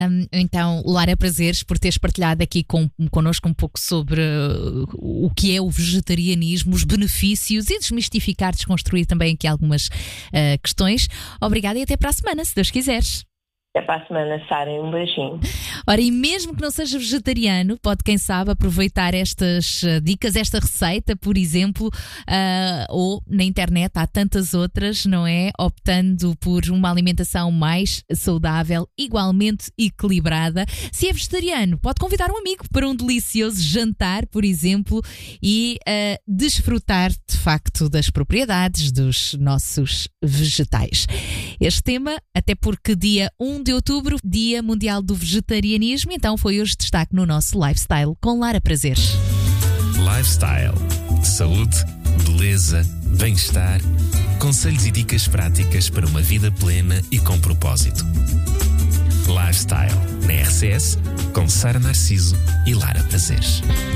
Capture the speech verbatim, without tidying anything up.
Um, então, Lara, prazeres por teres partilhado aqui com, connosco um pouco sobre uh, o que é o vegetarianismo, os benefícios e desmistificar, desconstruir também aqui algumas uh, questões. Obrigada e até para a semana, se Deus quiseres. Até para a semana, Sara, um beijinho. Ora, e mesmo que não seja vegetariano, pode, quem sabe, aproveitar estas uh, dicas, esta receita, por exemplo, uh, ou na internet há tantas outras, não é? Optando por uma alimentação mais saudável, igualmente equilibrada. Se é vegetariano, pode convidar um amigo para um delicioso jantar, por exemplo, e uh, desfrutar, de facto, das propriedades dos nossos vegetais. Este tema, até porque dia um de outubro, Dia Mundial do Vegetarianismo, então foi hoje destaque no nosso Lifestyle com Lara Prazeres. Lifestyle. Saúde, beleza, bem-estar, conselhos e dicas práticas para uma vida plena e com propósito. Lifestyle, na R C S, com Sara Narciso e Lara Prazeres.